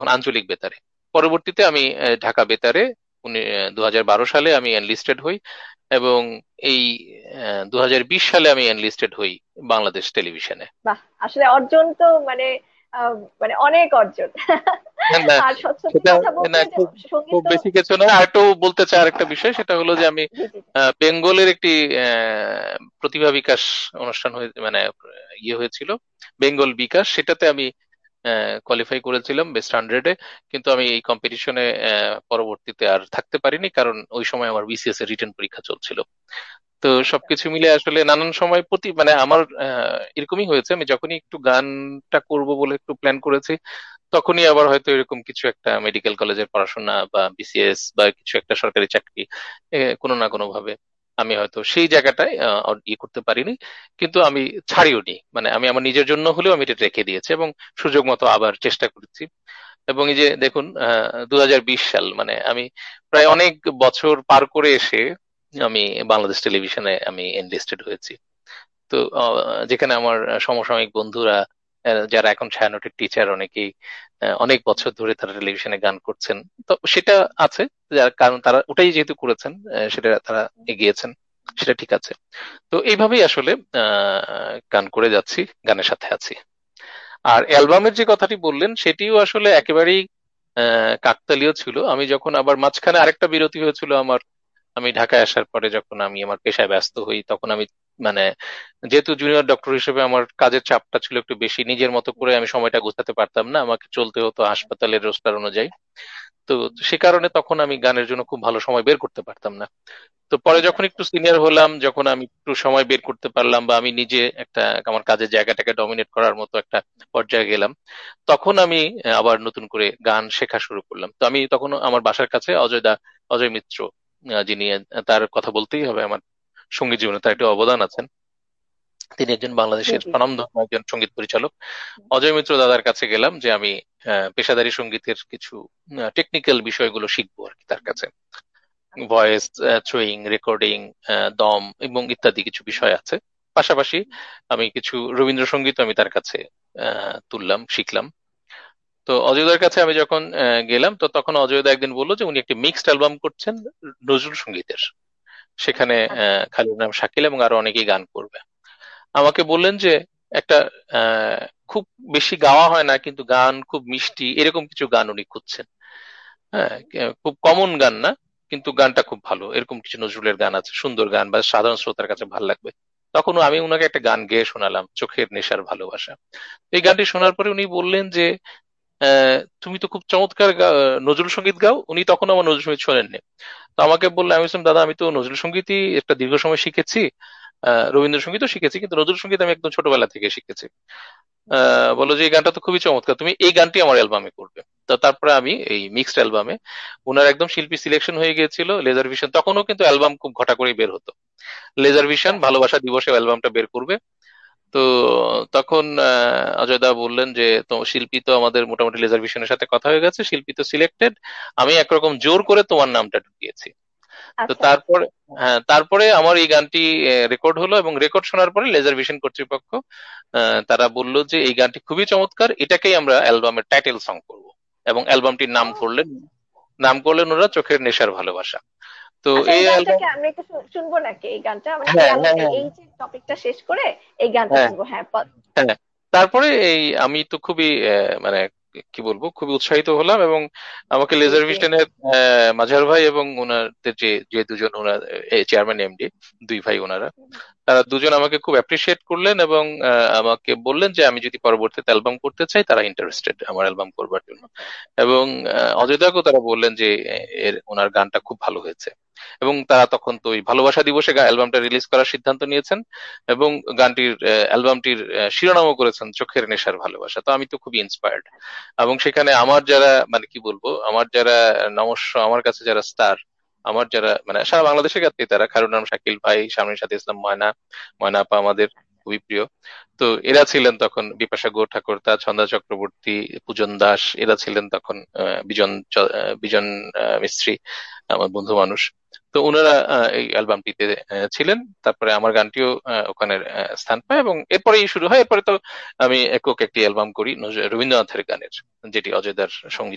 আঞ্চলিক বেতারে। পরবর্তীতে আমি ঢাকা বেতারে 2012 সালে আমি এনলিস্টেড হই, এবং এই 2020 সালে আমি এনলিস্টেড হই বাংলাদেশ টেলিভিশনে। বাহ, আসলে অর্জন তো মানে মানে অনেক অর্জন। না না, আর সত্যি সেটা কথা না, বলতে যে খুব সঙ্গীত খুব তো। বেশি কিছু না। আর একটু বলতে চাই আরেকটা বিষয়, সেটা হলো যে আমি জি জি জি। বেঙ্গলের একটি প্রতিভা বিকাশ অনুষ্ঠান হয়ে মানে ইয়ে হয়েছিল, বেঙ্গল বিকাশ, সেটাতে আমি কোয়ালিফাই করেছিলাম বেস্ট 100-এ। কিন্তু আমি এই কম্পিটিশনে পরবর্তীতে আর থাকতে পারিনি, কারণ ওই সময় আমার বিসিএস এর রিটেন পরীক্ষা চলছিল। তো আচ্ছা সবকিছু মিলে আসলে নানান সময় মানে আমার এরকমই হয়েছে, আমি যখনই একটু গানটা করব বলে একটু প্ল্যান করেছি, তখনই আবার হয়তো এরকম কিছু একটা মেডিকেল কলেজের পড়াশোনা বা বিসিএস বা কিছু একটা সরকারি চাকরি কোনো না কোনো ভাবে আমি হয়তো সেই জায়গাটায় ইয়ে করতে পারিনি। কিন্তু আমি ছাড়িওনি, মানে আমি আমার নিজের জন্য হলেও আমি এটা রেখে দিয়েছি এবং সুযোগ মতো আবার চেষ্টা করেছি। এবং এই যে দেখুন, 2020 সাল, মানে আমি প্রায় অনেক বছর পার করে এসে আমি বাংলাদেশ টেলিভিশনে আমি এনলিস্টেড হয়েছি। তো যেখানে আমার সমসাময়িক বন্ধুরা যারা এখন ছায়ানটের টিচার, অনেকেই অনেক বছর ধরে তারা টেলিভিশনে গান করছেন। তো সেটা আছে, যার কারণ তারা ওটাই যেহেতু করেছেন, সেটা তারা এগিয়েছেন, সেটা ঠিক আছে। তো এইভাবেই আসলে গান করে যাচ্ছি, গানের সাথে আছি। আর অ্যালবামের যে কথাটি বললেন সেটিও আসলে একেবারেই কাকতালীয় ছিল। আমি যখন আবার মাঝখানে আরেকটা বিরতি হয়েছিল আমার, আমি ঢাকায় আসার পরে যখন আমি আমার পেশায় ব্যস্ত হই, তখন আমি মানে যেহেতু জুনিয়র ডক্টর হিসেবে আমার কাজের চাপটা ছিল একটু বেশি, নিজের মতো করে আমি সময়টা গোছাতে পারতাম না, আমাকে চলতে হতো হাসপাতালের রোস্টার অনুযায়ী। তো সে কারণে তখন আমি গানের জন্য খুব ভালো সময় বের করতে পারতাম না। তো পরে আচ্ছা যখন আচ্ছা। একটু সিনিয়র হলাম, যখন আমি একটু সময় বের করতে পারলাম বা আমি নিজে একটা আমার কাজের জায়গাটাকে ডমিনেট করার মতো একটা পর্যায়ে গেলাম, তখন আমি আবার নতুন করে গান শেখা শুরু করলাম। তো আমি তখন আমার বাসার কাছে অজয় মিত্র, যিনি তার কথা বলতেই হবে, আমার সঙ্গীত জীবনে তার একটা অবদান আছেন। তিনি একজন জি বাংলাদেশের জি জি। স্বনামধন্য একজন সঙ্গীত পরিচালক। অজয় মিত্র দাদার কাছে গেলাম যে আমি পেশাদারি সঙ্গীতের কিছু টেকনিক্যাল বিষয়গুলো শিখবো আর কি তার কাছে। আচ্ছা ভয়েস থ্রোয়িং, রেকর্ডিং, দম এবং ইত্যাদি কিছু বিষয় আছে। পাশাপাশি আমি কিছু রবীন্দ্রসঙ্গীত আমি তার কাছে তুললাম, শিখলাম। তো অজয়দার কাছে আমি যখন গেলাম, তো তখন অজয়দা একদিন বললো যে উনি একটি মিক্সড অ্যালবাম করছেন নজরুল সঙ্গীতের, সেখানে আচ্ছা। খালিদ নাম শাকিল এবং আরো অনেকেই গান করবে। আমাকে বললেন যে একটা আহ, খুব বেশি গাওয়া হয় না কিন্তু গান খুব মিষ্টি এরকম কিছু গান উনি খুঁজছেন। হ্যাঁ, খুব কমন গান না, কিন্তু গানটা খুব ভালো, এরকম কিছু নজরুলের গান আছে, সুন্দর গান বা সাধারণ শ্রোতার কাছে ভালো লাগবে। তখন আমি উনাকে একটা গান গেয়ে শোনালাম, চোখের নেশার ভালোবাসা। এই গানটি শোনার পরে উনি বললেন যে তুমি তো খুব চমৎকার নজরুল সঙ্গীত গাও। উনি তখন আমার নজরুল সঙ্গীত শোনেননি। তো আমাকে বললে, আমি বললাম দাদা আমি তো নজরুল সঙ্গীতই একটা দীর্ঘ সময় শিখেছি, রবীন্দ্রসঙ্গীতও শিখেছি, কিন্তু নজরুল সঙ্গীত আমি একদম ছোটবেলা থেকে শিখেছি। বলো যে এই গানটা তো খুবই চমৎকার, তুমি এই গানটি আমার অ্যালবামে করবে। তো তারপরে আমি এই মিক্সড অ্যালবামে, ওনার একদম শিল্পী সিলেকশন হয়ে গিয়েছিল, লেজার ভিশন তখনও কিন্তু অ্যালবাম খুব ঘটা করেই বের হতো, লেজার আচ্ছা ভিশন ভালোবাসা দিবসে অ্যালবামটা বের করবে। তো তখন অজয় দা বললেন যে তো শিল্পী তো আমাদের মোটামুটি লেজার ভিশনের সাথে কথা হয়ে গেছে, শিল্পী তো সিলেক্টেড, আমি একরকম জোর করে তোমার নামটা ঢুকিয়েছি। তো আচ্ছা। তারপরে, হ্যাঁ, তারপরে আমার এই গানটি রেকর্ড হলো, এবং রেকর্ড শোনার পরে লেজার ভিশন কর্তৃপক্ষ তারা বলল যে এই গানটি খুবই চমৎকার, এটাকেই আমরা অ্যালবামের টাইটেল সং করব। এবং অ্যালবামটির নাম করলেন, ও ওরা চোখের নেশার ভালোবাসা। তো আচ্ছা, এই এই অ্যালবাম, গানটাকে আমরা একটু শুনবো নাকি? এই গানটা মানে হ্যাঁ হ্যাঁ হ্যাঁ এই যে টপিকটা শেষ করে এই গানটা হ্যাঁ শুনবো, হ্যাঁ হ্যাঁ। তারপরে এই আমি তো খুবই মানে কি বলবো, খুবই উৎসাহিত হলাম, এবং আমাকে জি লেজার জি। ভিশনের মাঝার ভাই এবং ওনাদের যে যে দুজন ওনার চেয়ারম্যান এমডি, দুই ভাই ওনারা, তারা দুজন আমাকে খুব অ্যাপ্রিসিয়েট করলেন এবং আমাকে বললেন যে আমি যদি পরবর্তীতে অ্যালবাম করতে চাই তারা ইন্টারেস্টেড আমার অ্যালবাম করবার জন্য। আচ্ছা এবং আচ্ছা। অজয় দাকেও তারা বললেন যে ওনার গানটা খুব ভালো হয়েছে। এবং তারা তখন তো ওই ভালোবাসা দিবসে অ্যালবামটা রিলিজ করার সিদ্ধান্ত নিয়েছেন, এবং গানটির অ্যালবামটির শিরোনামও করেছেন চোখের নেশার ভালোবাসা। তো আমি তো খুবই ইন্সপায়ার্ড। এবং সেখানে আমার যারা মানে কি বলবো, আমার যারা নমস্য, আমার কাছে যারা স্টার, আমার যারা মানে সারা বাংলাদেশের কাছে তারা, খারুন নাম শাকিল ভাই, শামীম সাথে ইসলাম ময়না, ময়না আপা আমাদের খুবই প্রিয়। তো এরা ছিলেন তখন, বিপাশা গো ঠাকুরতা, ছন্দা চক্রবর্তী, পূজন দাস, এরা ছিলেন তখন বিজন মিস্ত্রি, আমার বন্ধু মানুষ। তো ওনারা এই অ্যালবামটিতে ছিলেন। তারপরে আমার গানটিও ওখানে স্থান পায়, এবং এরপরেই শুরু হয়। এরপরে তো আমি একক একটি অ্যালবাম করি রবীন্দ্রনাথের গানের, যেটি অজয়দার সঙ্গীত